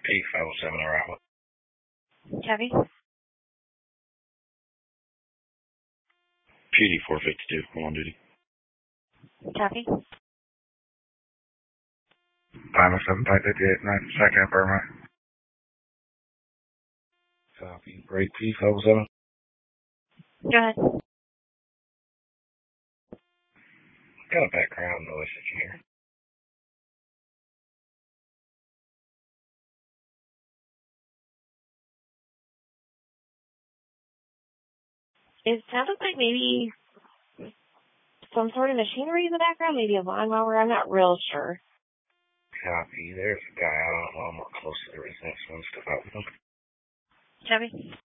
P507 arrival. Copy. PD 452, I'm on duty. Copy. 507, 558, 9, second, affirmative. Copy. Break P507. Go ahead. Got a background noise that you hear. It sounded like maybe some sort of machinery in the background, maybe a lawnmower. I'm not real sure. Copy. There's a guy. I don't know. I'm not close to the residence and stuff out with him. Copy.